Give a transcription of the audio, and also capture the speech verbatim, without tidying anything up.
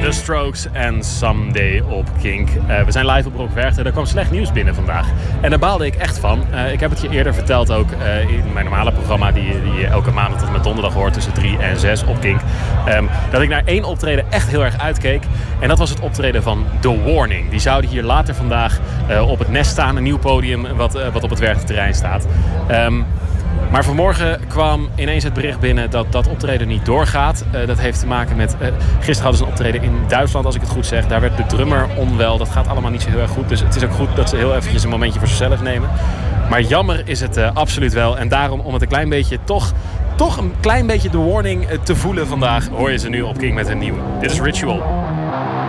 The Strokes en Someday op Kink. Uh, we zijn live op Rock Werchter. Er kwam slecht nieuws binnen vandaag. En daar baalde ik echt van. Uh, ik heb het je eerder verteld ook uh, in mijn normale programma... die, die je elke maandag tot en met donderdag hoort tussen drie en zes op Kink. Um, dat ik naar één optreden echt heel erg uitkeek. En dat was het optreden van The Warning. Die zouden hier later vandaag uh, op het Nest staan. Een nieuw podium wat, uh, wat op het Werchterterrein staat. Um, Maar vanmorgen kwam ineens het bericht binnen dat dat optreden niet doorgaat. Uh, dat heeft te maken met... Uh, gisteren hadden ze een optreden in Duitsland, als ik het goed zeg. Daar werd de drummer onwel. Dat gaat allemaal niet zo heel erg goed. Dus het is ook goed dat ze heel eventjes een momentje voor zichzelf nemen. Maar jammer is het uh, absoluut wel. En daarom, om het een klein beetje toch... toch een klein beetje de warning te voelen vandaag... hoor je ze nu op Kink met een nieuwe. Dit is Ritual.